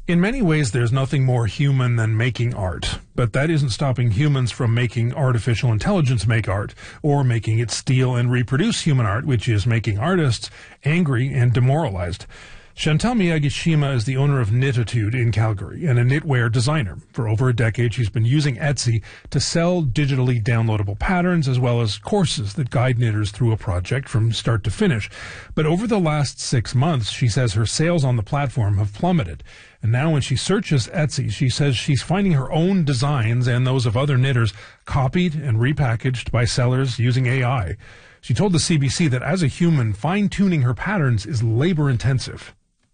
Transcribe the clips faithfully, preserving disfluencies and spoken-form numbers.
In many ways, there's nothing more human than making art, but that isn't stopping humans from making artificial intelligence make art, or making it steal and reproduce human art, which is making artists angry and demoralized. Chantal Miyagishima is the owner of Knititude in Calgary and a knitwear designer. For over a decade, she's been using Etsy to sell digitally downloadable patterns as well as courses that guide knitters through a project from start to finish. But over the last six months, she says her sales on the platform have plummeted. And now when she searches Etsy, she says she's finding her own designs and those of other knitters copied and repackaged by sellers using A I. She told the C B C that as a human, fine-tuning her patterns is labor-intensive.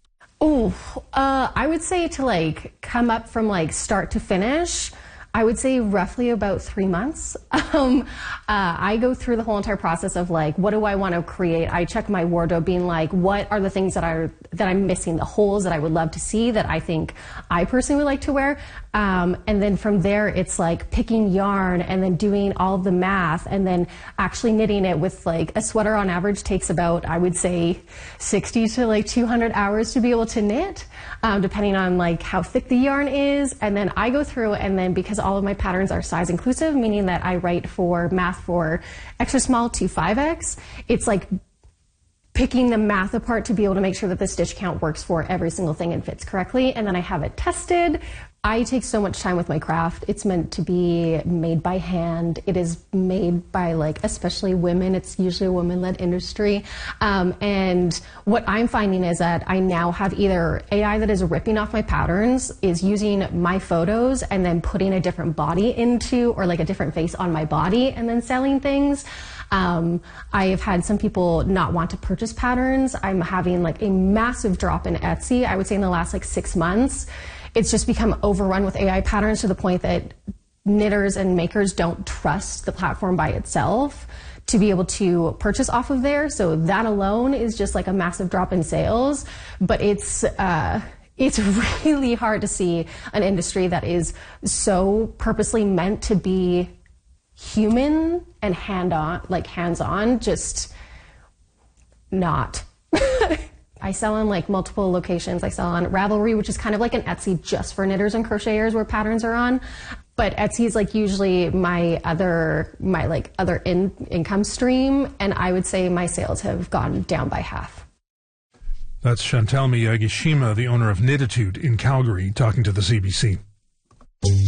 Oh, uh, I would say to like come up from like start to finish, I would say roughly about three months. Um, uh, I go through the whole entire process of like, what do I want to create? I check my wardrobe being like, what are the things that are, that I'm missing, the holes that I would love to see that I think I personally would like to wear. Um, and then from there, it's like picking yarn and then doing all of the math and then actually knitting it with like a sweater on average takes about, I would say sixty to like two hundred hours to be able to knit, um, depending on like how thick the yarn is. And then I go through and then because all of my patterns are size inclusive, meaning that I write for math for extra small to five X, it's like picking the math apart to be able to make sure that the stitch count works for every single thing and fits correctly. And then I have it tested. I take so much time with my craft. It's meant to be made by hand. It is made by like, especially women. It's usually a woman-led industry. Um, and what I'm finding is that I now have either A I that is ripping off my patterns, is using my photos and then putting a different body into, or like a different face on my body and then selling things. Um, I have had some people not want to purchase patterns. I'm having like a massive drop in Etsy. I would say in the last like six months. It's just become overrun with A I patterns to the point that knitters and makers don't trust the platform by itself to be able to purchase off of there. So that alone is just like a massive drop in sales. But it's uh, it's really hard to see an industry that is so purposely meant to be human and hand-on, like hands-on, just not. I sell in like multiple locations. I sell on Ravelry, which is kind of like an Etsy just for knitters and crocheters where patterns are on. But Etsy is like usually my other, my like other in, income stream. And I would say my sales have gone down by half. That's Chantal Miyagishima, the owner of Knititude in Calgary, talking to the C B C.